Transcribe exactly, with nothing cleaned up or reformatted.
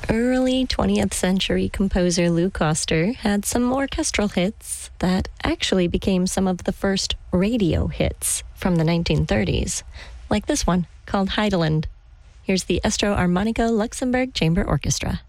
Early twentieth century composer Lou Koster had some orchestral hits that actually became some of the first radio hits from the nineteen thirties, like this one called Heideland. Here's the Estro Armonico Luxembourg Chamber Orchestra.